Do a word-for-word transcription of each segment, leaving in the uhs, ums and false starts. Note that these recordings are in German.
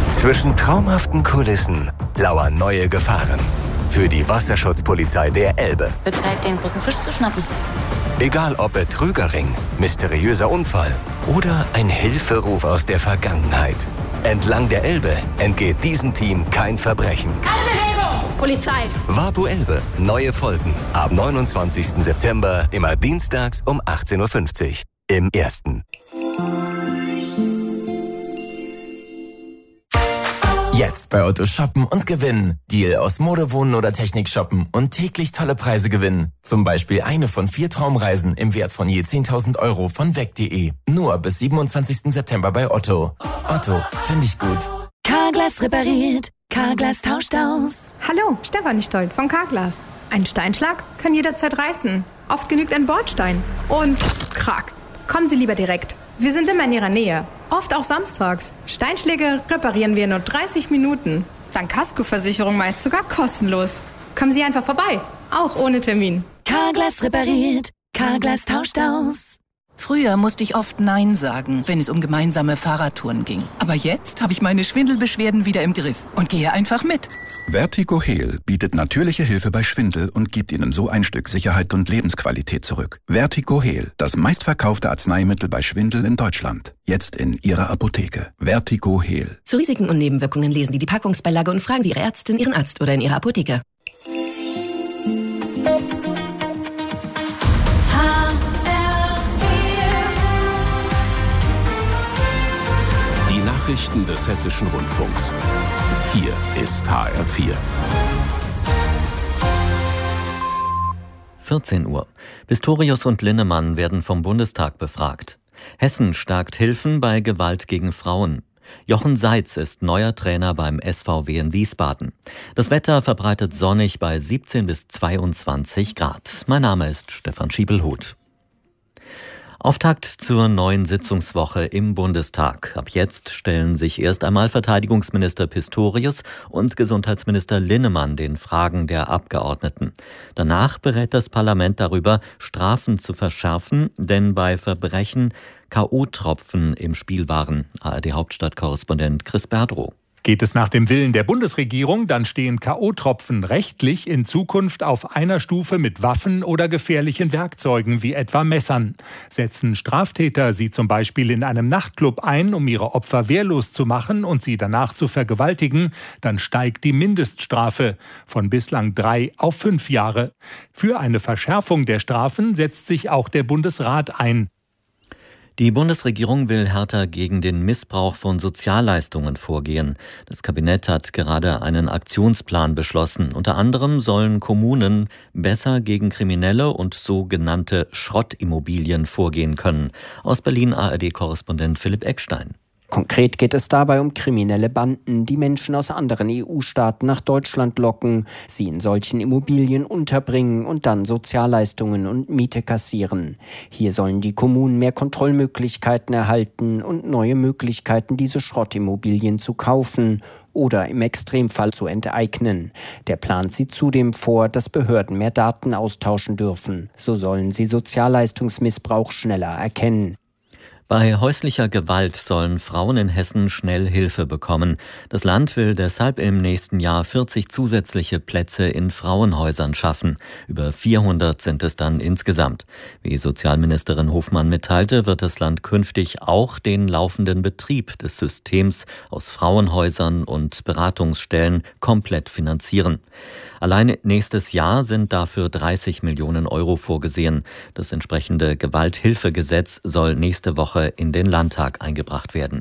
Zwischen traumhaften Kulissen lauern neue Gefahren. Für die Wasserschutzpolizei der Elbe. Wird Zeit, den großen Fisch zu schnappen. Egal ob Betrügerring, mysteriöser Unfall oder ein Hilferuf aus der Vergangenheit. Entlang der Elbe entgeht diesem Team kein Verbrechen. Keine Bewegung! Polizei! Wapu Elbe. Neue Folgen. Ab neunundzwanzigsten September, immer dienstags um achtzehn Uhr fünfzig. Im Ersten. Jetzt bei Otto shoppen und gewinnen. Deal aus Mode, Wohnen oder Technik shoppen und täglich tolle Preise gewinnen. Zum Beispiel eine von vier Traumreisen im Wert von je zehntausend Euro von weg punkt de. Nur bis siebenundzwanzigsten September bei Otto. Otto, finde ich gut. Carglass repariert. Carglass tauscht aus. Hallo, Stefanie Stolt von Carglass. Ein Steinschlag kann jederzeit reißen. Oft genügt ein Bordstein. Und krack. Kommen Sie lieber direkt. Wir sind immer in Ihrer Nähe. Oft auch samstags. Steinschläge reparieren wir in nur dreißig Minuten. Dank Kaskoversicherung meist sogar kostenlos. Kommen Sie einfach vorbei. Auch ohne Termin. Carglass repariert. Carglass tauscht aus. Früher musste ich oft Nein sagen, wenn es um gemeinsame Fahrradtouren ging. Aber jetzt habe ich meine Schwindelbeschwerden wieder im Griff und gehe einfach mit. Vertigo Heal bietet natürliche Hilfe bei Schwindel und gibt Ihnen so ein Stück Sicherheit und Lebensqualität zurück. Vertigo Heal, das meistverkaufte Arzneimittel bei Schwindel in Deutschland. Jetzt in Ihrer Apotheke. Vertigo Heal. Zu Risiken und Nebenwirkungen lesen Sie die Packungsbeilage und fragen Sie Ihre Ärztin, Ihren Arzt oder in Ihrer Apotheke. Nachrichten des Hessischen Rundfunks. Hier ist H R vier. vierzehn Uhr. Pistorius und Linnemann werden vom Bundestag befragt. Hessen stärkt Hilfen bei Gewalt gegen Frauen. Jochen Seitz ist neuer Trainer beim S V W in Wiesbaden. Das Wetter verbreitet sonnig bei siebzehn bis zweiundzwanzig Grad. Mein Name ist Stefan Schiebelhuth. Auftakt zur neuen Sitzungswoche im Bundestag. Ab jetzt stellen sich erst einmal Verteidigungsminister Pistorius und Gesundheitsminister Linnemann den Fragen der Abgeordneten. Danach berät das Parlament darüber, Strafen zu verschärfen, denn bei Verbrechen K O-Tropfen im Spiel waren. A R D-Hauptstadtkorrespondent Chris Berdrow. Geht es nach dem Willen der Bundesregierung, dann stehen K O-Tropfen rechtlich in Zukunft auf einer Stufe mit Waffen oder gefährlichen Werkzeugen wie etwa Messern. Setzen Straftäter sie zum Beispiel in einem Nachtclub ein, um ihre Opfer wehrlos zu machen und sie danach zu vergewaltigen, dann steigt die Mindeststrafe von bislang drei auf fünf Jahre. Für eine Verschärfung der Strafen setzt sich auch der Bundesrat ein. Die Bundesregierung will härter gegen den Missbrauch von Sozialleistungen vorgehen. Das Kabinett hat gerade einen Aktionsplan beschlossen. Unter anderem sollen Kommunen besser gegen kriminelle und sogenannte Schrottimmobilien vorgehen können. Aus Berlin A R D-Korrespondent Philipp Eckstein. Konkret geht es dabei um kriminelle Banden, die Menschen aus anderen E U-Staaten nach Deutschland locken, sie in solchen Immobilien unterbringen und dann Sozialleistungen und Miete kassieren. Hier sollen die Kommunen mehr Kontrollmöglichkeiten erhalten und neue Möglichkeiten, diese Schrottimmobilien zu kaufen oder im Extremfall zu enteignen. Der Plan sieht zudem vor, dass Behörden mehr Daten austauschen dürfen. So sollen sie Sozialleistungsmissbrauch schneller erkennen. Bei häuslicher Gewalt sollen Frauen in Hessen schnell Hilfe bekommen. Das Land will deshalb im nächsten Jahr vierzig zusätzliche Plätze in Frauenhäusern schaffen. Über vierhundert sind es dann insgesamt. Wie Sozialministerin Hofmann mitteilte, wird das Land künftig auch den laufenden Betrieb des Systems aus Frauenhäusern und Beratungsstellen komplett finanzieren. Allein nächstes Jahr sind dafür dreißig Millionen Euro vorgesehen. Das entsprechende Gewalthilfegesetz soll nächste Woche in den Landtag eingebracht werden.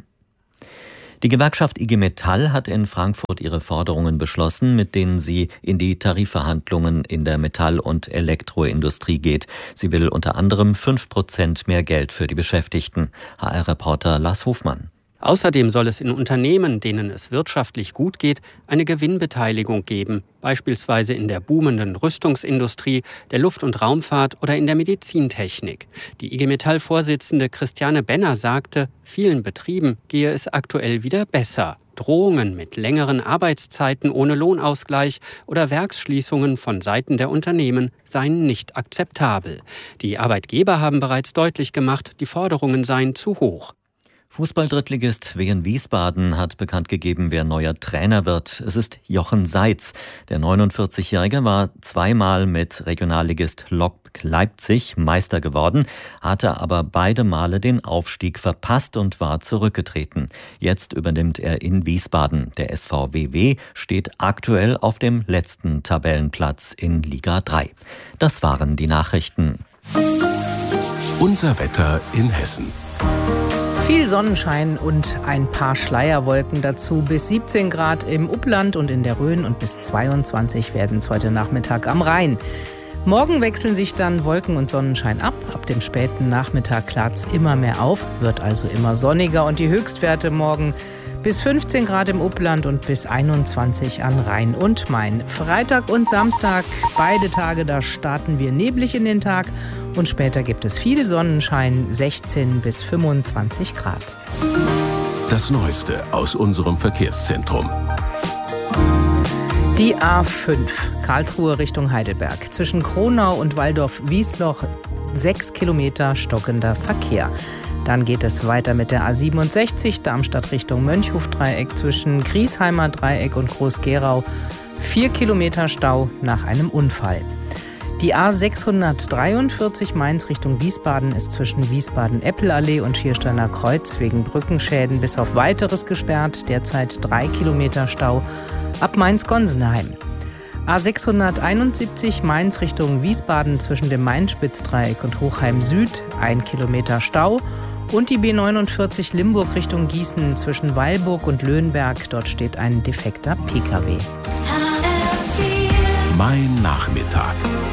Die Gewerkschaft I G Metall hat in Frankfurt ihre Forderungen beschlossen, mit denen sie in die Tarifverhandlungen in der Metall- und Elektroindustrie geht. Sie will unter anderem fünf Prozent mehr Geld für die Beschäftigten. H R-Reporter Lars Hofmann. Außerdem soll es in Unternehmen, denen es wirtschaftlich gut geht, eine Gewinnbeteiligung geben, beispielsweise in der boomenden Rüstungsindustrie, der Luft- und Raumfahrt oder in der Medizintechnik. Die I G Metall-Vorsitzende Christiane Benner sagte, vielen Betrieben gehe es aktuell wieder besser. Drohungen mit längeren Arbeitszeiten ohne Lohnausgleich oder Werksschließungen von Seiten der Unternehmen seien nicht akzeptabel. Die Arbeitgeber haben bereits deutlich gemacht, die Forderungen seien zu hoch. Fußball-Drittligist Wien Wiesbaden hat bekannt gegeben, wer neuer Trainer wird. Es ist Jochen Seitz. Der neunundvierzigjährige war zweimal mit Regionalligist Lok Leipzig Meister geworden, hatte aber beide Male den Aufstieg verpasst und war zurückgetreten. Jetzt übernimmt er in Wiesbaden. Der S V W W steht aktuell auf dem letzten Tabellenplatz in Liga drei. Das waren die Nachrichten. Unser Wetter in Hessen. Viel Sonnenschein und ein paar Schleierwolken dazu. Bis siebzehn Grad im Upland und in der Rhön und bis zweiundzwanzig werden es heute Nachmittag am Rhein. Morgen wechseln sich dann Wolken und Sonnenschein ab. Ab dem späten Nachmittag klart es immer mehr auf, wird also immer sonniger. Und die Höchstwerte morgen bis fünfzehn Grad im Upland und bis einundzwanzig an Rhein und Main. Freitag und Samstag, beide Tage, da starten wir neblig in den Tag. Und später gibt es viel Sonnenschein, sechzehn bis fünfundzwanzig Grad. Das Neueste aus unserem Verkehrszentrum. Die A fünf, Karlsruhe Richtung Heidelberg. Zwischen Kronau und Waldorf-Wiesloch sechs Kilometer stockender Verkehr. Dann geht es weiter mit der A siebenundsechzig, Darmstadt Richtung Mönchhofdreieck. Zwischen Griesheimer Dreieck und Groß-Gerau vier Kilometer Stau nach einem Unfall. Die A sechshundertdreiundvierzig Mainz Richtung Wiesbaden ist zwischen Wiesbaden-Eppelallee und Schiersteiner Kreuz wegen Brückenschäden bis auf Weiteres gesperrt. Derzeit drei Kilometer Stau ab Mainz-Gonsenheim. A sechshunderteinundsiebzig Mainz Richtung Wiesbaden zwischen dem Main-Spitz-Dreieck und Hochheim Süd ein Kilometer Stau. Und die B neunundvierzig Limburg Richtung Gießen zwischen Weilburg und Löhnberg. Dort steht ein defekter P K W. Mein Nachmittag.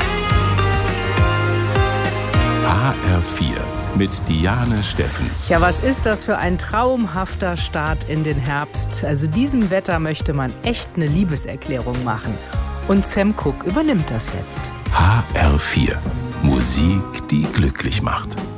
H R vier mit Diane Steffens. Ja, was ist das für ein traumhafter Start in den Herbst? Also diesem Wetter möchte man echt eine Liebeserklärung machen. Und Sam Cooke übernimmt das jetzt. H R vier. Musik, die glücklich macht.